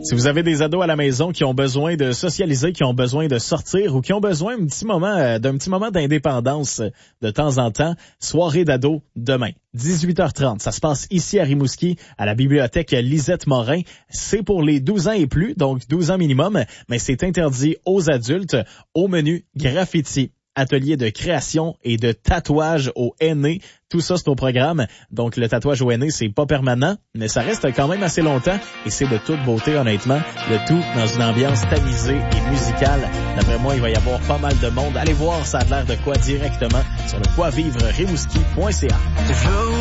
Si vous avez des ados à la maison qui ont besoin de socialiser, qui ont besoin de sortir ou qui ont besoin d'un petit moment d'indépendance de temps en temps, soirée d'ados demain, 18h30. Ça se passe ici à Rimouski, à la bibliothèque Lisette Morin. C'est pour les 12 ans et plus, donc 12 ans minimum, mais c'est interdit aux adultes. Au menu, graffiti, atelier de création et de tatouage au henné. Tout ça, c'est au programme. Donc, le tatouage au henné, c'est pas permanent, mais ça reste quand même assez longtemps et c'est de toute beauté, honnêtement. Le tout dans une ambiance tamisée et musicale. D'après moi, il va y avoir pas mal de monde. Allez voir, ça a l'air de quoi directement sur le quoivivre-rimouski.ca.